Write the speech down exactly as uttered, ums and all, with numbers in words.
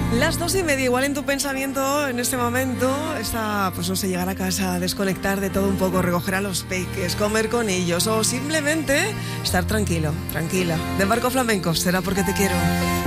Las dos y media, igual en tu pensamiento en este momento está, pues no sé, llegar a casa, desconectar de todo un poco, recoger a los peques, comer con ellos o simplemente estar tranquilo, tranquila. De Marco Flamenco, será porque te quiero.